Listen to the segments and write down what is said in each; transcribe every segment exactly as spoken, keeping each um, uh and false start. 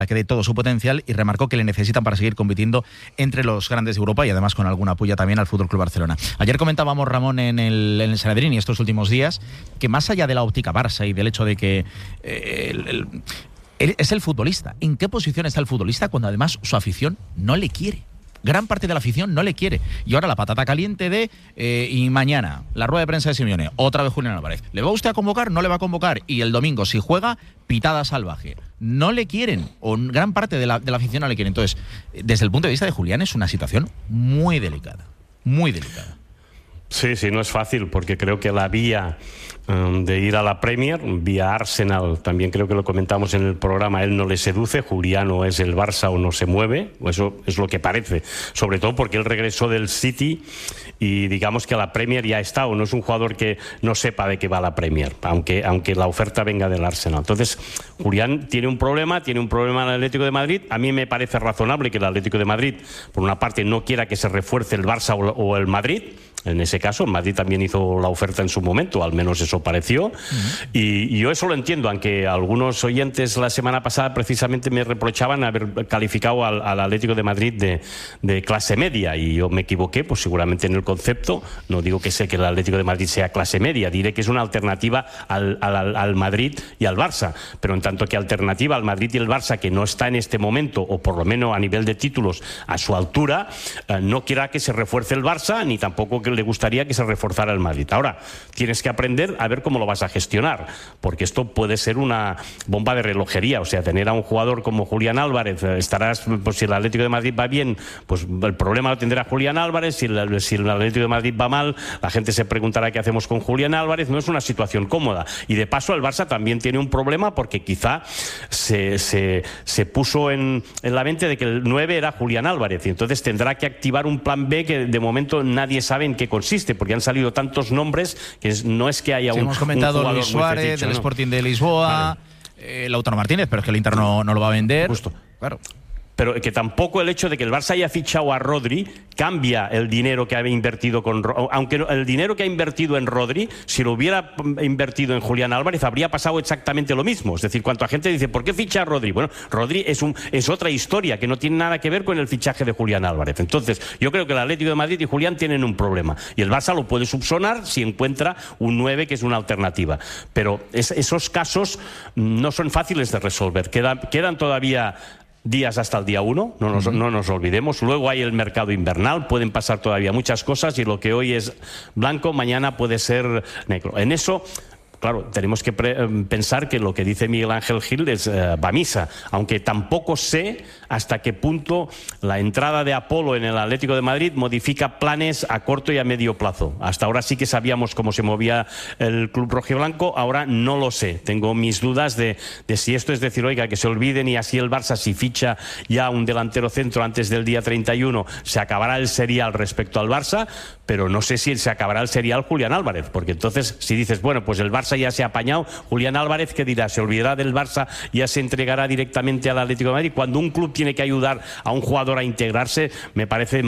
que dé todo su potencial y remarcó que le necesitan para seguir compitiendo entre los grandes de Europa y además con alguna puya también al F C Barcelona. Ayer comentábamos, Ramón, en el, en el Sanedrín y estos últimos días, que más allá de la óptica Barça y del hecho de que eh, el, el, el, es el futbolista, ¿en qué posición está el futbolista cuando además su afición no le quiere? Gran parte de la afición no le quiere. Y ahora la patata caliente de eh, y mañana, la rueda de prensa de Simeone, otra vez Julián Álvarez. ¿Le va usted a convocar? No le va a convocar. Y el domingo, si juega, pitada salvaje. No le quieren, o gran parte de la, de la afición no le quiere. Entonces, desde el punto de vista de Julián, es una situación muy delicada. Muy delicada. Sí, sí, no es fácil, porque creo que la vía um, de ir a la Premier, vía Arsenal, también creo que lo comentamos en el programa, él no le seduce. Julián o es el Barça o no se mueve, eso es lo que parece, sobre todo porque él regresó del City y digamos que la Premier ya está, o no es un jugador que no sepa de qué va la Premier, aunque, aunque la oferta venga del Arsenal. Entonces, Julián tiene un problema, tiene un problema en el Atlético de Madrid. A mí me parece razonable que el Atlético de Madrid, por una parte, no quiera que se refuerce el Barça o, o el Madrid. En ese caso, Madrid también hizo la oferta en su momento, al menos eso pareció. Uh-huh. y, y yo eso lo entiendo, aunque algunos oyentes la semana pasada precisamente me reprochaban haber calificado al, al Atlético de Madrid de, de clase media, y yo me equivoqué, pues seguramente en el concepto. No digo que sé que el Atlético de Madrid sea clase media, diré que es una alternativa al, al, al Madrid y al Barça, pero en tanto que alternativa al Madrid y el Barça, que no está en este momento, o por lo menos a nivel de títulos a su altura, eh, no quiera que se refuerce el Barça, ni tampoco que le gustaría que se reforzara el Madrid. Ahora, tienes que aprender a ver cómo lo vas a gestionar, porque esto puede ser una bomba de relojería. O sea, tener a un jugador como Julián Álvarez, estarás, pues si el Atlético de Madrid va bien, pues el problema lo tendrá Julián Álvarez. Si el, si el Atlético de Madrid va mal, la gente se preguntará qué hacemos con Julián Álvarez. No es una situación cómoda. Y de paso, el Barça también tiene un problema, porque quizá se, se, se puso en, en la mente de que el nueve era Julián Álvarez, y entonces tendrá que activar un plan B que de momento nadie sabe en qué consiste, porque han salido tantos nombres que es, no es que haya sí, un, hemos comentado un jugador Luis Suárez, fetiche, del ¿no? Sporting de Lisboa, vale. eh, Lautaro Martínez, pero es que el Inter no, no lo va a vender. Justo. Claro. Pero que tampoco el hecho de que el Barça haya fichado a Rodri cambia el dinero que había invertido con... Aunque el dinero que ha invertido en Rodri, si lo hubiera invertido en Julián Álvarez, habría pasado exactamente lo mismo. Es decir, cuando la gente dice, ¿por qué ficha a Rodri? Bueno, Rodri es, un, es otra historia que no tiene nada que ver con el fichaje de Julián Álvarez. Entonces, yo creo que el Atlético de Madrid y Julián tienen un problema. Y el Barça lo puede subsanar si encuentra un nueve que es una alternativa. Pero es, esos casos no son fáciles de resolver. Queda, quedan todavía... días hasta el día uno, no nos, uh-huh. no nos olvidemos. Luego hay el mercado invernal, pueden pasar todavía muchas cosas, y lo que hoy es blanco, mañana puede ser negro. En eso, claro, tenemos que pre- pensar que lo que dice Miguel Ángel Gil es uh, va a misa, aunque tampoco sé hasta qué punto la entrada de Apolo en el Atlético de Madrid modifica planes a corto y a medio plazo. Hasta ahora sí que sabíamos cómo se movía el club rojiblanco, ahora no lo sé. Tengo mis dudas de, de si esto es decir, oiga, que se olviden, y así el Barça, si ficha ya un delantero centro antes del día treinta y uno, se acabará el serial respecto al Barça, pero no sé si se acabará el serial Julián Álvarez, porque entonces si dices, bueno, pues el Barça ya se ha apañado, Julián Álvarez, ¿qué dirá? ¿Se olvidará del Barça? ¿Ya se entregará directamente al Atlético de Madrid? Cuando un club tiene que ayudar a un jugador a integrarse, me parece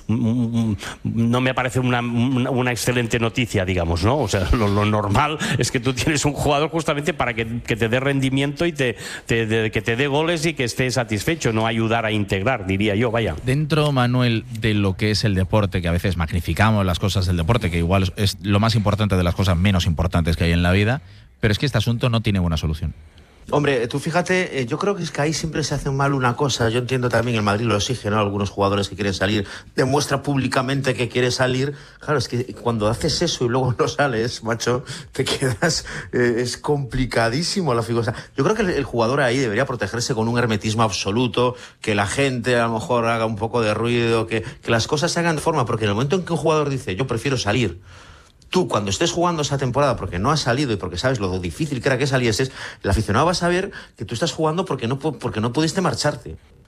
no me parece una, una excelente noticia, digamos, ¿no? O sea, lo, lo normal es que tú tienes un jugador justamente para que, que te dé rendimiento y te, te, de, que te dé goles y que esté satisfecho, no ayudar a integrar, diría yo, vaya. Dentro, Manuel, de lo que es el deporte, que a veces magnificamos las cosas del deporte, que igual es lo más importante de las cosas menos importantes que hay en la vida, pero es que este asunto no tiene buena solución. Hombre, tú fíjate, yo creo que es que ahí siempre se hace mal una cosa. Yo entiendo también, el Madrid lo exige, ¿no? Algunos jugadores que quieren salir, demuestra públicamente que quiere salir. Claro, es que cuando haces eso y luego no sales, macho, te quedas... Eh, es complicadísimo la figura. Yo creo que el, el jugador ahí debería protegerse con un hermetismo absoluto, que la gente a lo mejor haga un poco de ruido, que, que las cosas se hagan de forma... Porque en el momento en que un jugador dice, yo prefiero salir... Tú, cuando estés jugando esa temporada porque no has salido y porque sabes lo difícil que era que salieses, el aficionado va a saber que tú estás jugando porque no, porque no pudiste marcharte.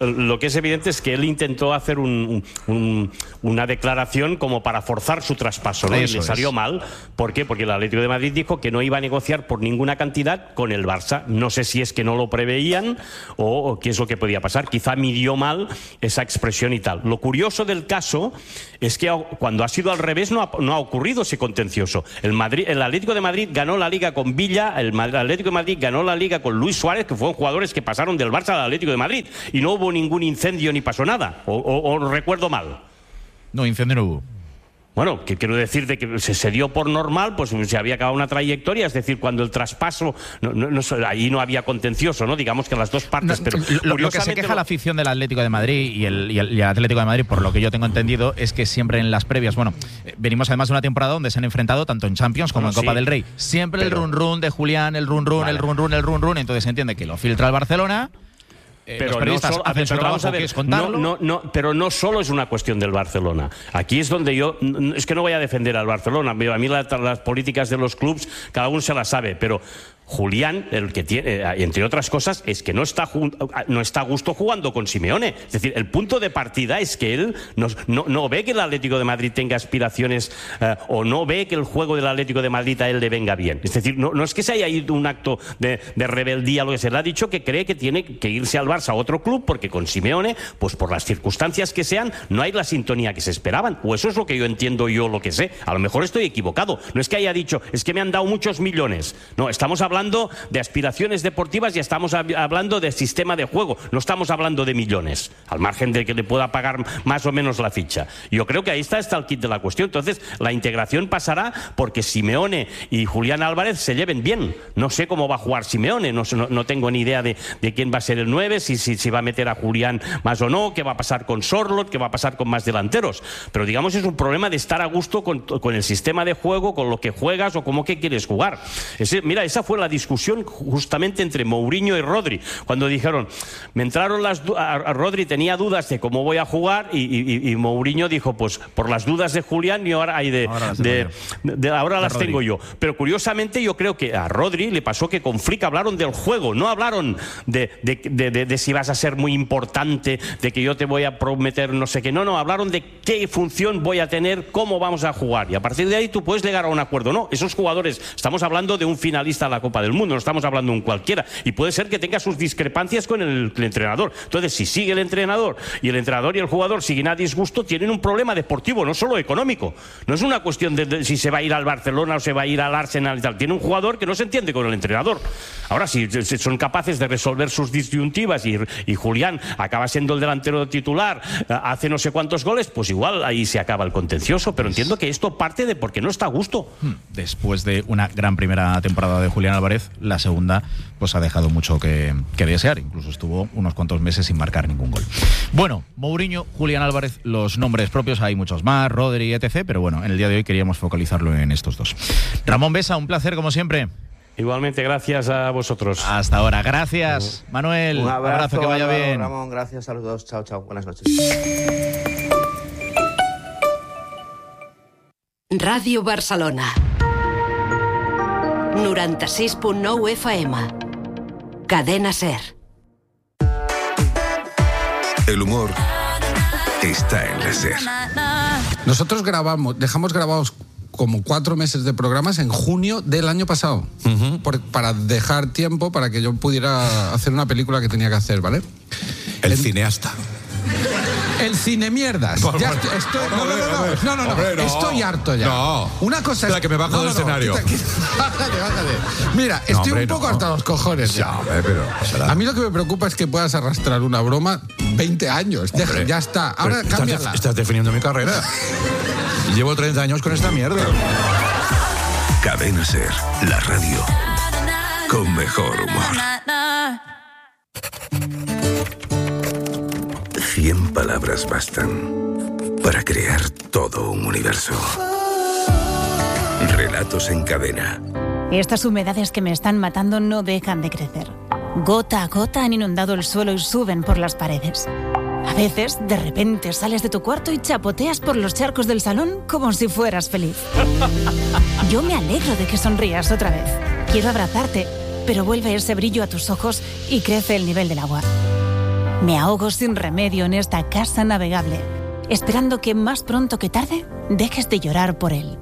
lo que es evidente es que él intentó hacer un, un, una declaración como para forzar su traspaso, ¿no? Y le salió es. mal. ¿Por qué? Porque el Atlético de Madrid dijo que no iba a negociar por ninguna cantidad con el Barça. No sé si es que no lo preveían o, o qué es lo que podía pasar. Quizá midió mal esa expresión y tal. Lo curioso del caso es que cuando ha sido al revés no ha, no ha ocurrido ese contencioso. El, Madrid, el Atlético de Madrid ganó la Liga con Villa, el Atlético de Madrid ganó la Liga con Luis Suárez, que fueron jugadores que pasaron del Barça al Atlético de Madrid, y no hubo ningún incendio ni pasó nada. O, o, o recuerdo mal. No, incendio no hubo. Bueno, que quiero decir de que se, se dio por normal, pues se había acabado una trayectoria, es decir, cuando el traspaso, no, no, no, ahí no había contencioso, ¿no? Digamos que las dos partes, no, pero lo, lo que se queja lo... la afición del Atlético de Madrid y el, y, el, y el Atlético de Madrid, por lo que yo tengo entendido, es que siempre en las previas, bueno, venimos además de una temporada donde se han enfrentado tanto en Champions como bueno, en Copa sí, del Rey. Siempre pero... el run run de Julián, el run run, vale. el run run, el run run, entonces se entiende que lo filtra el Barcelona. Eh, pero no solo, hacen su trabajo, ver, que es contarlo. No, no, no, pero no solo es una cuestión del Barcelona. Aquí es donde yo, es que no voy a defender al Barcelona. A mí la, las políticas de los clubs, cada uno se las sabe, pero Julián, el que tiene, entre otras cosas, es que no está, no está a gusto jugando con Simeone. Es decir, el punto de partida es que él no, no, no ve que el Atlético de Madrid tenga aspiraciones eh, o no ve que el juego del Atlético de Madrid a él le venga bien. Es decir, no, no es que se haya ido un acto de, de rebeldía, lo que se le ha dicho, que cree que tiene que irse al Barça a otro club porque con Simeone, pues por las circunstancias que sean, no hay la sintonía que se esperaban. O eso es lo que yo entiendo, yo lo que sé. A lo mejor estoy equivocado. No es que haya dicho, es que me han dado muchos millones. No, estamos hablando de aspiraciones deportivas y estamos hablando de sistema de juego, no estamos hablando de millones, al margen de que le pueda pagar más o menos la ficha. Yo creo que ahí está, está el kit de la cuestión. Entonces, la integración pasará porque Simeone y Julián Álvarez se lleven bien. No sé cómo va a jugar Simeone, no, no, no tengo ni idea de, de quién va a ser el nueve, si, si, si va a meter a Julián más o no, qué va a pasar con Sorloth, qué va a pasar con más delanteros. Pero digamos, es un problema de estar a gusto con, con el sistema de juego, con lo que juegas o cómo que quieres jugar. Ese, mira, esa fue la discusión justamente entre Mourinho y Rodri, cuando dijeron, me entraron las a, a Rodri tenía dudas de cómo voy a jugar y, y, y Mourinho dijo, pues por las dudas de Julián y ahora hay de ahora las, de, de, de, ahora las tengo yo. Pero curiosamente yo creo que a Rodri le pasó que con Flick hablaron del juego, no hablaron de, de, de, de, de si vas a ser muy importante, de que yo te voy a prometer no sé qué, no, no, hablaron de qué función voy a tener, cómo vamos a jugar, y a partir de ahí tú puedes llegar a un acuerdo. No, esos jugadores, estamos hablando de un finalista de la Copa del Mundo, no estamos hablando de un cualquiera, y puede ser que tenga sus discrepancias con el, el entrenador. Entonces, si sigue el entrenador y el entrenador y el jugador siguen a disgusto, tienen un problema deportivo, no solo económico. No es una cuestión de, de si se va a ir al Barcelona o se va a ir al Arsenal y tal. Tiene un jugador que no se entiende con el entrenador. Ahora, si, si son capaces de resolver sus disyuntivas y, y Julián acaba siendo el delantero titular, hace no sé cuántos goles, pues igual ahí se acaba el contencioso. Pero entiendo que esto parte de porque no está a gusto. Después de una gran primera temporada de Julián Álvarez, la segunda pues ha dejado mucho que, que desear, incluso estuvo unos cuantos meses sin marcar ningún gol. Bueno, Mourinho, Julián Álvarez, los nombres propios, hay muchos más, Rodri, etcétera, pero bueno, en el día de hoy queríamos focalizarlo en estos dos. Ramón Besa, un placer como siempre. Igualmente, gracias a vosotros. Hasta ahora, gracias. Manuel, un abrazo, abrazo que vaya bien. Ramón, gracias, saludos, chao, chao, buenas noches. Ràdio Barcelona noranta-sis punt nou F M. Cadena SER. El humor está en la SER. Nosotros grabamos, dejamos grabados como cuatro meses de programas en junio del año pasado, uh-huh. por, para dejar tiempo para que yo pudiera hacer una película que tenía que hacer, ¿vale? El, el cineasta. El cine mierdas. Bueno, ya bueno, estoy, no, no, hombre, no, no, no, no, no, hombre, no. Estoy harto ya. No. Una cosa es es que me bajo no, del no, no, escenario. Quita, quita. Bájate, bájate. Mira, estoy no, hombre, un poco no. hasta los cojones. Ya, hombre, pero será. A mí lo que me preocupa es que puedas arrastrar una broma veinte años. Deja, ya está. Ahora cámbiala. Estás, estás definiendo mi carrera. Llevo treinta años con esta mierda. Cadena SER, la radio con mejor humor. Cien palabras bastan para crear todo un universo. Relatos en cadena. Estas humedades que me están matando no dejan de crecer. Gota a gota han inundado el suelo y suben por las paredes. A veces, de repente, sales de tu cuarto y chapoteas por los charcos del salón como si fueras feliz. Yo me alegro de que sonrías otra vez. Quiero abrazarte, pero vuelve ese brillo a tus ojos y crece el nivel del agua. Me ahogo sin remedio en esta casa navegable, esperando que más pronto que tarde dejes de llorar por él.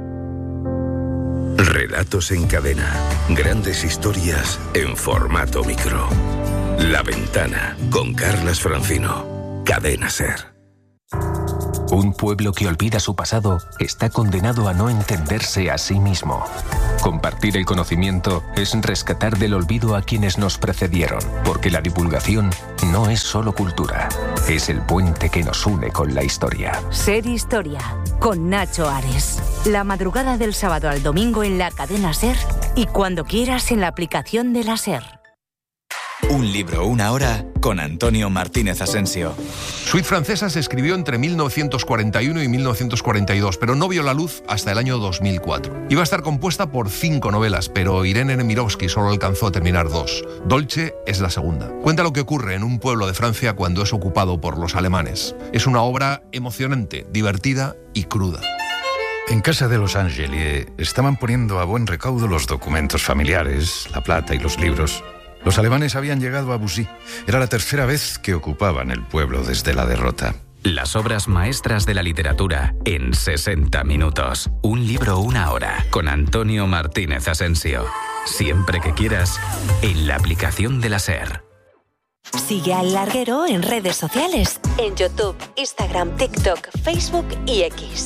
Relatos en cadena. Grandes historias en formato micro. La Ventana, con Carlas Francino. Cadena SER. Un pueblo que olvida su pasado está condenado a no entenderse a sí mismo. Compartir el conocimiento es rescatar del olvido a quienes nos precedieron, porque la divulgación no es solo cultura, es el puente que nos une con la historia. SER Historia, con Nacho Ares. La madrugada del sábado al domingo en la cadena SER y cuando quieras en la aplicación de la SER. Un libro, una hora, con Antonio Martínez Asensio. Suite Francesa se escribió entre mil novecientos cuarenta y uno y mil novecientos cuarenta y dos, pero no vio la luz hasta el año dos mil cuatro. Iba a estar compuesta por cinco novelas, pero Irene Nemirovsky solo alcanzó a terminar dos. Dolce es la segunda. Cuenta lo que ocurre en un pueblo de Francia cuando es ocupado por los alemanes. Es una obra emocionante, divertida y cruda. En casa de los Angeli estaban poniendo a buen recaudo los documentos familiares, la plata y los libros. Los alemanes habían llegado a Bussy. Era la tercera vez que ocupaban el pueblo desde la derrota. Las obras maestras de la literatura en sesenta minutos. Un libro, una hora, con Antonio Martínez Asensio. Siempre que quieras, en la aplicación de la SER. Sigue al Larguero en redes sociales, en YouTube, Instagram, TikTok, Facebook y X.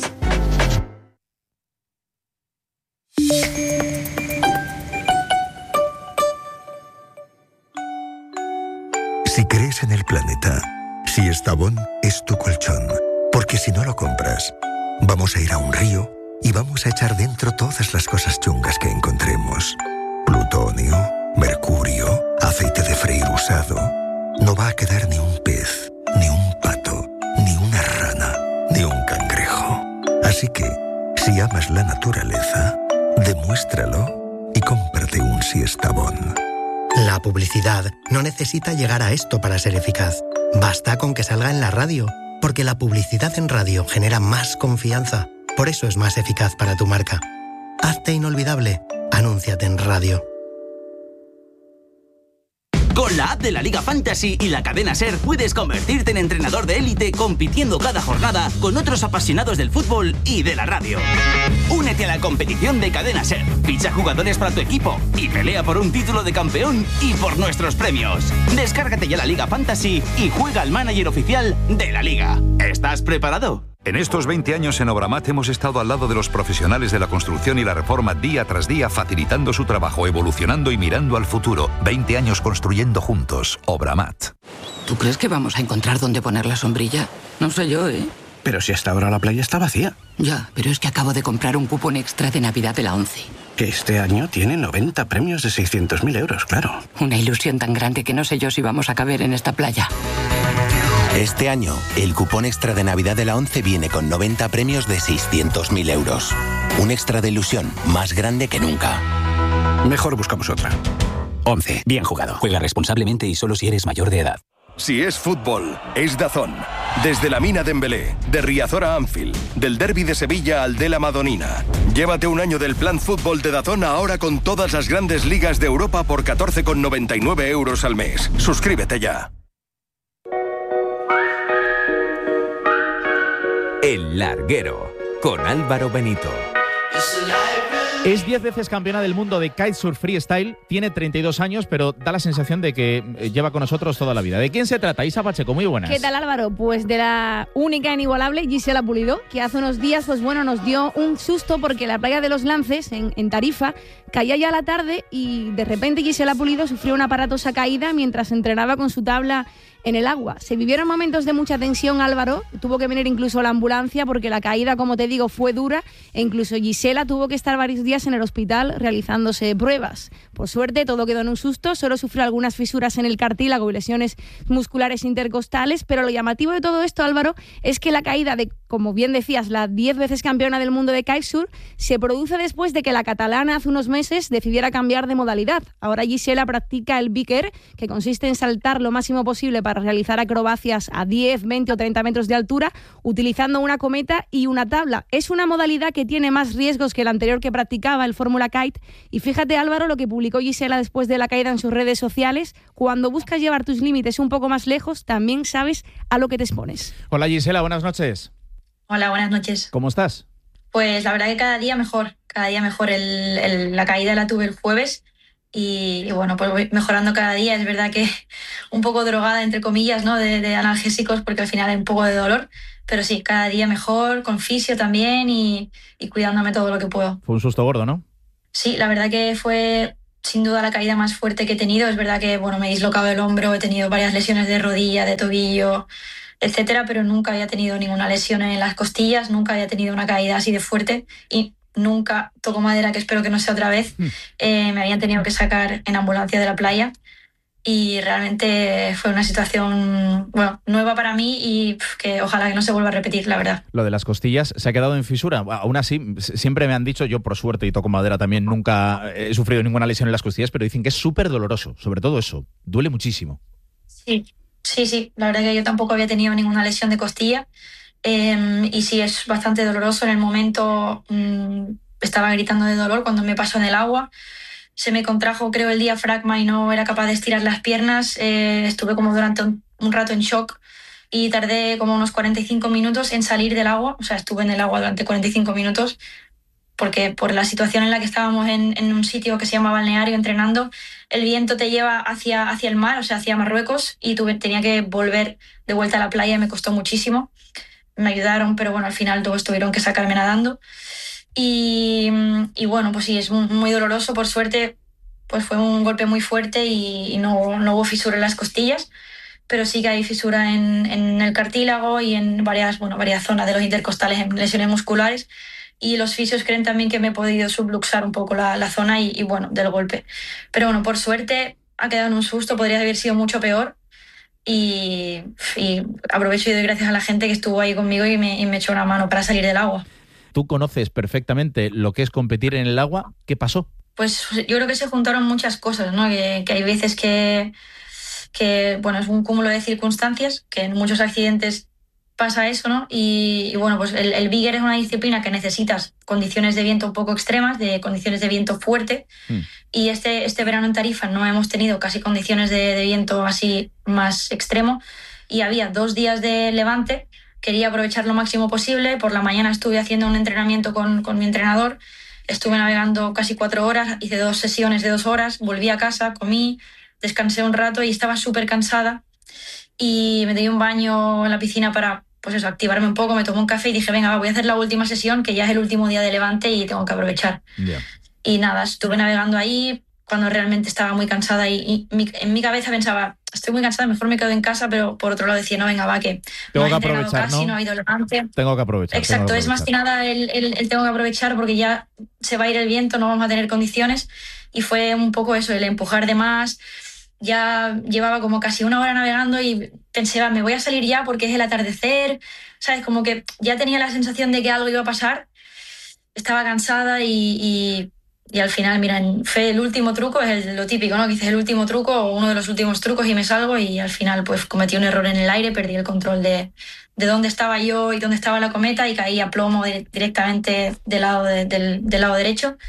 Si crees en el planeta, Siestabón es tu colchón. Porque si no lo compras, vamos a ir a un río y vamos a echar dentro todas las cosas chungas que encontremos. Plutonio, mercurio, aceite de freír usado. No va a quedar ni un pez, ni un pato, ni una rana, ni un cangrejo. Así que, si amas la naturaleza, demuéstralo y cómprate un Siestabón. La publicidad no necesita llegar a esto para ser eficaz. Basta con que salga en la radio, porque la publicidad en radio genera más confianza. Por eso es más eficaz para tu marca. Hazte inolvidable. Anúnciate en radio. Con la app de la Liga Fantasy y la cadena SER puedes convertirte en entrenador de élite compitiendo cada jornada con otros apasionados del fútbol y de la radio. Únete a la competición de cadena SER, ficha jugadores para tu equipo y pelea por un título de campeón y por nuestros premios. Descárgate ya la Liga Fantasy y juega al manager oficial de la Liga. ¿Estás preparado? En estos veinte años en Obramat hemos estado al lado de los profesionales de la construcción y la reforma día tras día, facilitando su trabajo, evolucionando y mirando al futuro. veinte años construyendo juntos. Obramat. ¿Tú crees que vamos a encontrar dónde poner la sombrilla? No sé yo, ¿eh? Pero si hasta ahora la playa está vacía. Ya, pero es que acabo de comprar un cupón extra de Navidad de la ONCE. Que este año tiene noventa premios de seiscientos mil euros, claro. Una ilusión tan grande que no sé yo si vamos a caber en esta playa. Este año, el cupón extra de Navidad de la ONCE viene con noventa premios de seiscientos mil euros. Un extra de ilusión más grande que nunca. Mejor buscamos otra. ONCE. Bien jugado. Juega responsablemente y solo si eres mayor de edad. Si es fútbol, es DAZN. Desde la Mina Dembélé, de Riazor a Anfield, del Derbi de Sevilla al de la Madonina. Llévate un año del plan fútbol de DAZN ahora con todas las grandes ligas de Europa por catorce con noventa y nueve euros al mes. Suscríbete ya. El Larguero, con Álvaro Benito. Es diez veces campeona del mundo de kitesurf freestyle, tiene treinta y dos años, pero da la sensación de que lleva con nosotros toda la vida. ¿De quién se trata? Isa Pacheco, muy buenas. ¿Qué tal, Álvaro? Pues de la única e inigualable Gisela Pulido, que hace unos días pues bueno, nos dio un susto porque la playa de los Lances, en, en Tarifa, caía ya la tarde y de repente Gisela Pulido sufrió una aparatosa caída mientras entrenaba con su tabla en el agua. Se vivieron momentos de mucha tensión, Álvaro. Tuvo que venir incluso la ambulancia porque la caída, como te digo, fue dura e incluso Gisela tuvo que estar varios días en el hospital realizándose pruebas. Por suerte, todo quedó en un susto. Solo sufrió algunas fisuras en el cartílago y lesiones musculares intercostales, pero lo llamativo de todo esto, Álvaro, es que la caída de, como bien decías, la diez veces campeona del mundo de kitesurf se produce después de que la catalana hace unos meses decidiera cambiar de modalidad. Ahora Gisela practica el big air, que consiste en saltar lo máximo posible para realizar acrobacias a diez, veinte o treinta metros de altura utilizando una cometa y una tabla. Es una modalidad que tiene más riesgos que la anterior que practicaba, el Fórmula Kite, y fíjate, Álvaro, lo que publicó publicó Gisela después de la caída en sus redes sociales. Cuando buscas llevar tus límites un poco más lejos, también sabes a lo que te expones. Hola Gisela, buenas noches. Hola, buenas noches. ¿Cómo estás? Pues la verdad que cada día mejor, cada día mejor. El, el, la caída la tuve el jueves y, y bueno, pues voy mejorando cada día. Es verdad que un poco drogada, entre comillas, ¿no? de, de analgésicos, porque al final hay un poco de dolor. Pero sí, cada día mejor, con fisio también y, y cuidándome todo lo que puedo. Fue un susto gordo, ¿no? Sí, la verdad que fue sin duda la caída más fuerte que he tenido. Es verdad que bueno, me he dislocado el hombro, he tenido varias lesiones de rodilla, de tobillo, etcétera, pero nunca había tenido ninguna lesión en las costillas, nunca había tenido una caída así de fuerte y nunca, toco madera, que espero que no sea otra vez, eh, me habían tenido que sacar en ambulancia de la playa. Y realmente fue una situación, bueno, nueva para mí y pff, que ojalá que no se vuelva a repetir, la verdad. Lo de las costillas se ha quedado en fisura. Aún así, siempre me han dicho, yo por suerte y toco madera también, nunca he sufrido ninguna lesión en las costillas, pero dicen que es súper doloroso, sobre todo eso, duele muchísimo. Sí, sí, sí, la verdad que yo tampoco había tenido ninguna lesión de costilla eh, y sí, es bastante doloroso. En el momento mmm, estaba gritando de dolor cuando me pasó en el agua. Se me contrajo, creo, el diafragma y no era capaz de estirar las piernas. Eh, estuve como durante un, un rato en shock y tardé como unos cuarenta y cinco minutos en salir del agua. O sea, estuve en el agua durante cuarenta y cinco minutos porque por la situación en la que estábamos en, en un sitio que se llama balneario entrenando, el viento te lleva hacia, hacia el mar, o sea, hacia Marruecos, y tuve, tenía que volver de vuelta a la playa y me costó muchísimo. Me ayudaron, pero bueno, al final todos tuvieron que sacarme nadando. Y, y bueno, pues sí, es muy doloroso. Por suerte, pues fue un golpe muy fuerte y, y no, no hubo fisura en las costillas, pero sí que hay fisura en, en el cartílago y en varias, bueno, varias zonas de los intercostales, en lesiones musculares. Y los fisios creen también que me he podido subluxar un poco la, la zona y, y bueno, del golpe. Pero bueno, por suerte ha quedado en un susto, podría haber sido mucho peor. Y, y aprovecho y doy gracias a la gente que estuvo ahí conmigo y me, y me echó una mano para salir del agua. Tú conoces perfectamente lo que es competir en el agua. ¿Qué pasó? Pues yo creo que se juntaron muchas cosas, ¿no? Que, que hay veces que, que, bueno, es un cúmulo de circunstancias, que en muchos accidentes pasa eso, ¿no? Y, y bueno, pues el, el bigger es una disciplina que necesitas condiciones de viento un poco extremas, de condiciones de viento fuerte. Mm. Y este, este verano en Tarifa no hemos tenido casi condiciones de, de viento así más extremo. Y había dos días de levante. Quería aprovechar lo máximo posible. Por la mañana estuve haciendo un entrenamiento con, con mi entrenador. Estuve navegando casi cuatro horas, hice dos sesiones de dos horas, volví a casa, comí, descansé un rato y estaba súper cansada. Y me di un baño en la piscina para, pues eso, activarme un poco, me tomé un café y dije, venga, va, voy a hacer la última sesión, que ya es el último día de levante y tengo que aprovechar. Yeah. Y nada, estuve navegando ahí cuando realmente estaba muy cansada y, y mi, en mi cabeza pensaba, estoy muy cansada, mejor me quedo en casa, pero por otro lado decía, no, venga, va, que tengo no que he entrenado aprovechar, casi, ¿no? no ha habido levante. Tengo que aprovechar. Exacto, tengo que es más que nada el, el, el tengo que aprovechar porque ya se va a ir el viento, no vamos a tener condiciones. Y fue un poco eso, el empujar de más. Ya llevaba como casi una hora navegando y pensé, va, me voy a salir ya porque es el atardecer, ¿sabes? Como que ya tenía la sensación de que algo iba a pasar. Estaba cansada y... y Y al final, mira, fue el último truco, es el, lo típico, ¿no? Que dices el último truco o uno de los últimos trucos y me salgo y al final pues cometí un error en el aire, perdí el control de, de dónde estaba yo y dónde estaba la cometa y caí a plomo de, directamente del lado, de, del, del lado derecho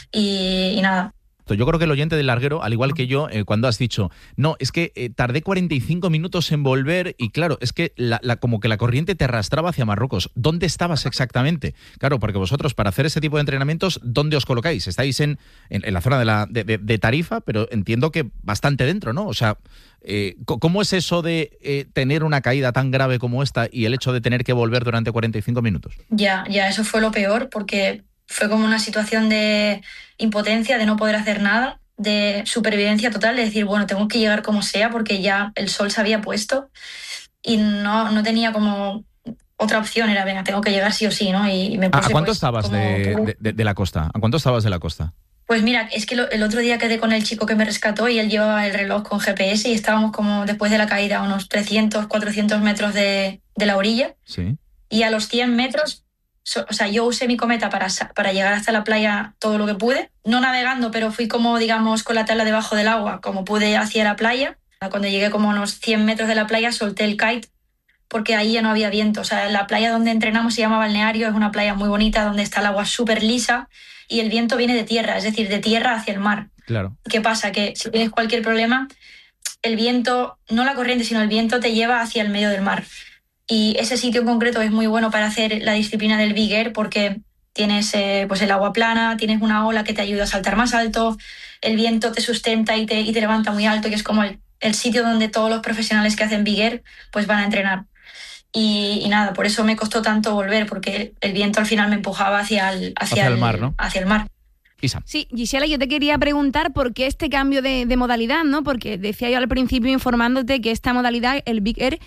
y, y nada. Yo creo que el oyente del larguero, al igual que yo, eh, cuando has dicho, no, es que eh, tardé cuarenta y cinco minutos en volver y claro, es que la, la, como que la corriente te arrastraba hacia Marruecos. ¿Dónde estabas exactamente? Claro, porque vosotros para hacer ese tipo de entrenamientos, ¿dónde os colocáis? Estáis en, en, en la zona de, la, de, de, de Tarifa, pero entiendo que bastante dentro, ¿no? O sea, eh, ¿cómo es eso de eh, tener una caída tan grave como esta y el hecho de tener que volver durante cuarenta y cinco minutos? Ya, ya, eso fue lo peor porque... Fue como una situación de impotencia, de no poder hacer nada, de supervivencia total, de decir, bueno, tengo que llegar como sea porque ya el sol se había puesto y no, no tenía como otra opción, era, venga, tengo que llegar sí o sí, ¿no? Y me puse, ¿A cuánto pues, estabas como... de, de, de la costa? ¿A cuánto estabas de la costa? Pues mira, es que lo, el otro día quedé con el chico que me rescató y él llevaba el reloj con G P S y estábamos como después de la caída a unos trescientos, cuatrocientos metros de, de la orilla. Sí. Y a los cien metros... O sea, yo usé mi cometa para, para llegar hasta la playa todo lo que pude. No navegando, pero fui como, digamos, con la tabla debajo del agua, como pude hacia la playa. Cuando llegué como a unos cien metros de la playa, solté el kite porque ahí ya no había viento. O sea, la playa donde entrenamos se llama Balneario, es una playa muy bonita donde está el agua súper lisa y el viento viene de tierra, es decir, de tierra hacia el mar. Claro. ¿Qué pasa? Que si tienes cualquier problema, el viento, no la corriente, sino el viento te lleva hacia el medio del mar. Y ese sitio en concreto es muy bueno para hacer la disciplina del Big Air porque tienes eh, pues el agua plana, tienes una ola que te ayuda a saltar más alto, el viento te sustenta y te, y te levanta muy alto, que es como el, el sitio donde todos los profesionales que hacen Big Air pues van a entrenar. Y, y nada, por eso me costó tanto volver, porque el viento al final me empujaba hacia el, hacia hacia el el mar, ¿no? Hacia el mar. Isa. Sí, Gisela, yo te quería preguntar por qué este cambio de, de modalidad, ¿no? Porque decía yo al principio informándote que esta modalidad, el Big Air,